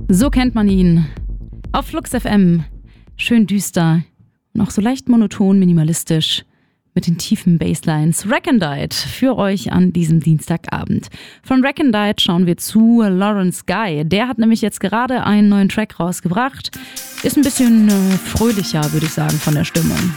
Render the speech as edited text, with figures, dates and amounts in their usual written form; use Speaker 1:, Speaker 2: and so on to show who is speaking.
Speaker 1: So kennt man ihn. Auf Flux FM. Schön düster. Noch so leicht monoton, minimalistisch. Mit den tiefen Basslines. Recondite für euch an diesem Dienstagabend. Von Recondite schauen wir zu Lawrence Guy. Der hat nämlich jetzt gerade einen neuen Track rausgebracht. Ist ein bisschen fröhlicher, würde ich sagen, von der Stimmung.